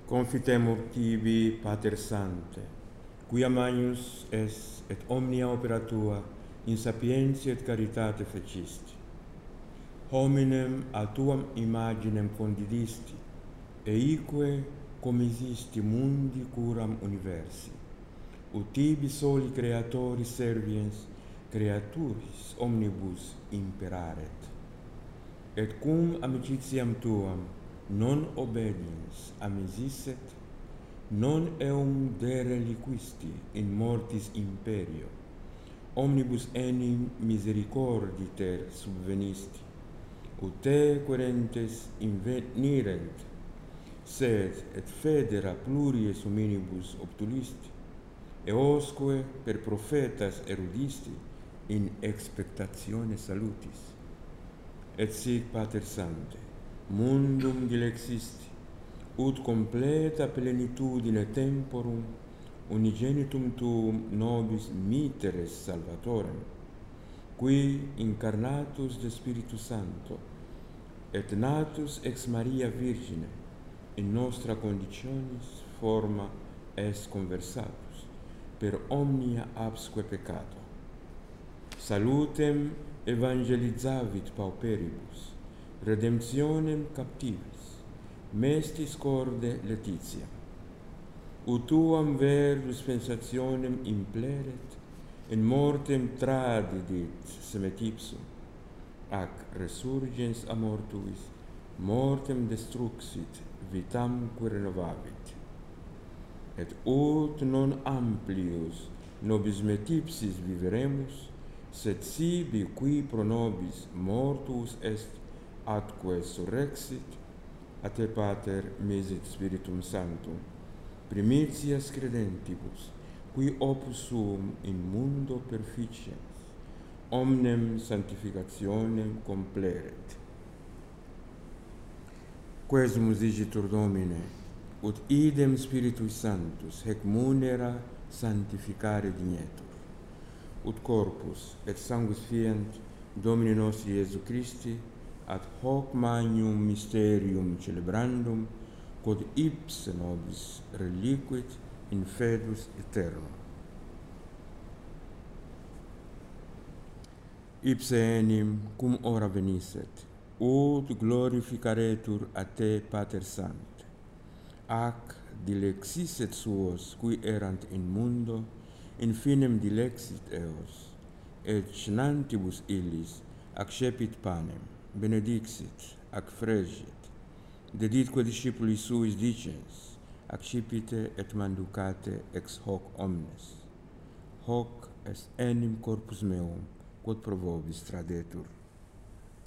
Confitemur tibi, Pater Sancte, quia magnus es et omnia opera tua in sapientia et caritate fecisti. Hominem a tuam imaginem condidisti, eique comisisti mundi curam universi. Ut tibi soli creatori serviens, creaturis omnibus imperaret. Et cum amicitiam tuam non obediens amisisset, non eum de reliquisti in mortis imperio, omnibus enim misericordi ter subvenisti, ut te querentes invenirent, sed et federa pluries hominibus obtulisti, eosque per prophetas erudisti in expectatione salutis. Et sic, Pater Sancte, mundum dilexisti, ut completa plenitudine temporum unigenitum tuum nobis miteres salvatorem, qui incarnatus de Spiritu Sancto et natus ex Maria Virgine in nostra conditionis forma est conversatus per omnia absque peccato. Salutem evangelizavit pauperibus, redemptionem captivis, mestis corde Laetitia. Ut tuam verbus pensationem impleret, in mortem tradidit semet ipsum, ac resurgens a mortuis, mortem destruxit, vitamque renovavit. Et ut non amplius nobis metipsis viveremus, sed sibi qui pro nobis mortuus est atque surrexit, a te, Pater, misit Spiritum Sanctum, primitias credentibus, qui opus suum in mundo perficiens, omnem sanctificationem compleret. Quesumus digitur Domine, ut idem Spiritui Sanctus hec munera sanctificare dignetur, ut corpus et sanguis fiant Domini nostri Iesu Christi ad hoc magnum mysterium celebrandum, quod ipse nobis reliquit in fidus aeternum. Ipse enim cum ora venisset, ut glorificaretur a te, Pater Sancte, ac dilexisset suos qui erant in mundo, in finem dilexit eos, et cenantibus illis accepit panem, benedixit, ac fregit, deditque discipulis suis dicens, accipite et manducate ex hoc omnes. Hoc est enim corpus meum, quod pro vobis tradetur.